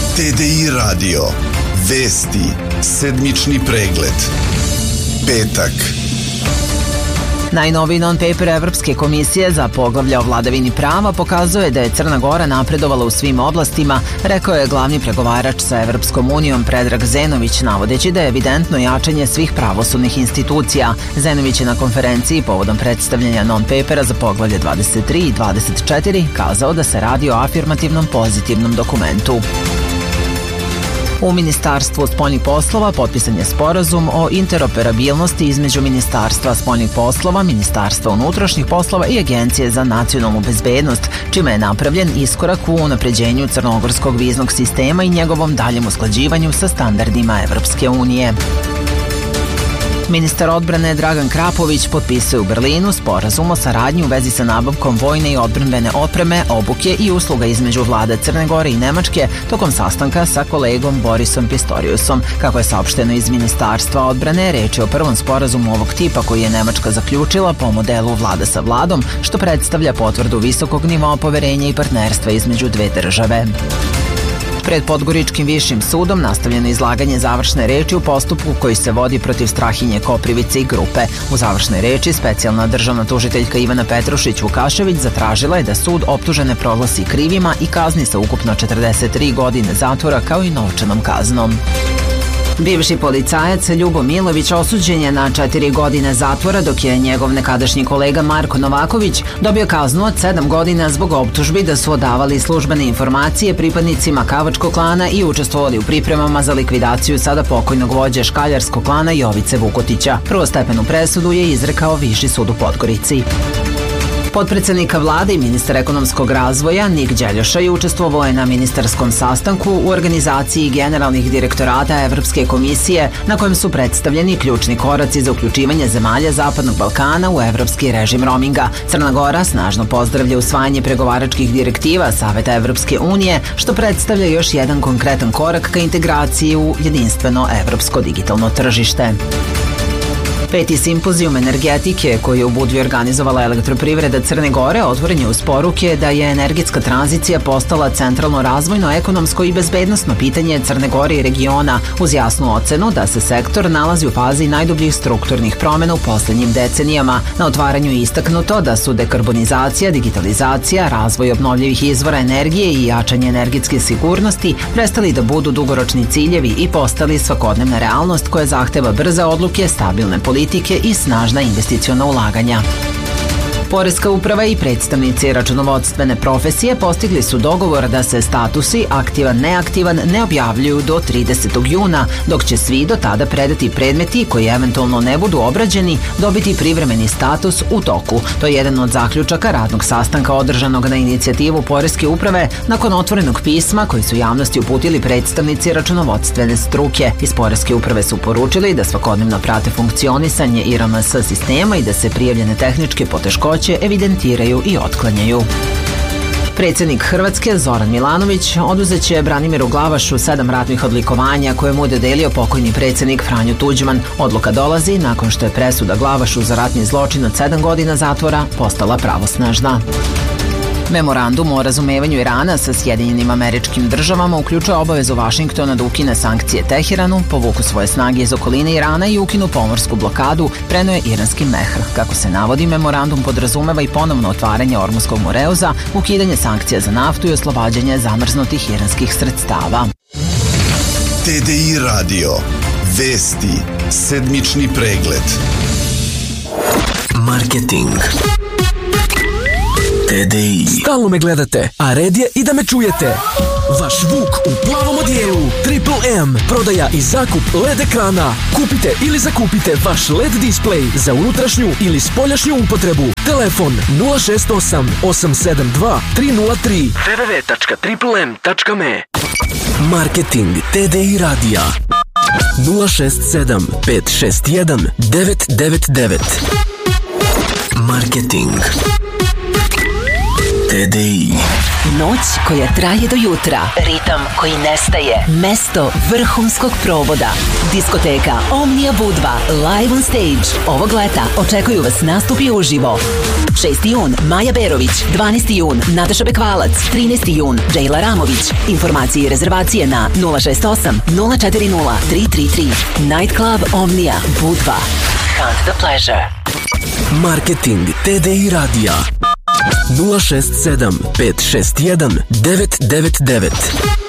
TDI radio. Vesti. Sedmični pregled. Petak. Najnoviji non-paper Evropske komisije za poglavlja o vladavini prava pokazuje da je Crna Gora napredovala u svim oblastima, rekao je glavni pregovarač sa Evropskom unijom Predrag Zenović, navodeći da je evidentno jačanje svih pravosudnih institucija. Zenović je na konferenciji povodom predstavljanja non-papera za poglavlje 23 i 24 kazao da se radi o afirmativnom pozitivnom dokumentu. U Ministarstvu spoljnih poslova potpisan je sporazum o interoperabilnosti između Ministarstva spoljnih poslova, Ministarstva unutrašnjih poslova i Agencije za nacionalnu bezbednost, čime je napravljen iskorak u unapređenju crnogorskog viznog sistema i njegovom daljem usklađivanju sa standardima Evropske unije. Ministar odbrane Dragan Krapović potpisuje u Berlinu sporazum o saradnji u vezi sa nabavkom vojne i odbrambene opreme, obuke i usluga između vlade Crne Gore i Nemačke tokom sastanka sa kolegom Borisom Pistoriusom. Kako je saopšteno iz Ministarstva odbrane, reč je o prvom sporazumu ovog tipa koji je Nemačka zaključila po modelu vlada sa vladom, što predstavlja potvrdu visokog nivoa poverenja i partnerstva između dve države. Pred Podgoričkim višim sudom nastavljeno izlaganje završne reči u postupku koji se vodi protiv Strahinje Koprivice i grupe. U završnoj reči specijalna državna tužiteljka Ivana Petrušić-Vukašević zatražila je da sud optužene proglasi krivima i kazni sa ukupno 43 godine zatvora kao i novčanom kaznom. Bivši policajac Ljubo Milović osuđen je na 4 godine zatvora, dok je njegov nekadašnji kolega Marko Novaković dobio kaznu od 7 godina zbog optužbi da su odavali službene informacije pripadnicima Kavačkog klana i učestvovali u pripremama za likvidaciju sada pokojnog vođe škaljarskog klana Jovice Vukotića. Prvostepenu presudu je izrekao Viši sud u Podgorici. Potpredsednika vlade i ministar ekonomskog razvoja Nik Đeljoša je učestvovao na ministarskom sastanku u organizaciji generalnih direktorata Evropske komisije na kojem su predstavljeni ključni koraci za uključivanje zemalja Zapadnog Balkana u evropski režim roaminga. Crna Gora snažno pozdravlja usvajanje pregovaračkih direktiva Saveta Evropske unije, što predstavlja još jedan konkretan korak ka integraciji u jedinstveno evropsko digitalno tržište. Peti simpozijum energetike koji je u Budvi organizovala Elektroprivreda Crne Gore otvoren je uz poruke da je energetska tranzicija postala centralno razvojno, ekonomsko i bezbednosno pitanje Crne Gore i regiona, uz jasnu ocenu da se sektor nalazi u fazi najdubljih strukturnih promjena u posljednjim decenijama. Na otvaranju je istaknuto da su dekarbonizacija, digitalizacija, razvoj obnovljivih izvora energije i jačanje energetske sigurnosti prestali da budu dugoročni ciljevi i postali svakodnevna realnost koja zahteva brze odluke, stabilne politike i snažna investiciona ulaganja. Poreska uprava i predstavnici računovodstvene profesije postigli su dogovor da se statusi aktivan-neaktivan ne objavljuju do 30. juna, dok će svi do tada predati predmeti koji eventualno ne budu obrađeni dobiti privremeni status u toku. To je jedan od zaključaka radnog sastanka održanog na inicijativu Poreske uprave nakon otvorenog pisma koji su javnosti uputili predstavnici računovodstvene struke. Iz Poreske uprave su poručili da svakodnevno prate funkcionisanje IRMS sistema i da se prijavljene tehničke poteškoće evidentiraju i otklanjaju. Predsjednik Hrvatske Zoran Milanović oduzet će Branimiru Glavašu 7 ratnih odlikovanja koje mu je dodelio pokojni predsjednik Franjo Tuđman. Odluka dolazi nakon što je presuda Glavašu za ratni zločin od 7 godina zatvora postala pravosnažna. Memorandum o razumevanju Irana sa Sjedinjenim Američkim Državama uključuje obavezu Vašingtona da ukine sankcije Teheranu, povuku svoje snage iz okoline Irana i ukinu pomorsku blokadu, preneo je iranski Mehr. Kako se navodi, memorandum podrazumeva i ponovno otvaranje Ormuskog moreuza, ukidanje sankcija za naftu i oslobađanje zamrznutih iranskih sredstava. TDI radio. Vesti. Sedmični pregled. Marketing. TDI. Stalno me gledate, a red je i da me čujete. Vaš Vuk u plavom odijelu. Triple M. Prodaja i zakup LED ekrana. Kupite ili zakupite vaš LED display za unutrašnju ili spoljašnju upotrebu. Telefon 068 872 303. www.triplem.me. Marketing TDI radija 067 561 999. Marketing TDI. Noć koja traje do jutra. Ritam koji nestaje. Mesto vrhunskog provoda. Diskoteka Omnia Budva live on stage. Ovog leta očekuju vas nastupi uživo. 6. jun Maja Berović, 12. jun Nataša Bekvalac, 13. jun Džejla Ramović. Informacije i rezervacije na 068 040 333. Night Club Omnia Budva. Hunt the pleasure. Marketing TDI radija 067 561 999.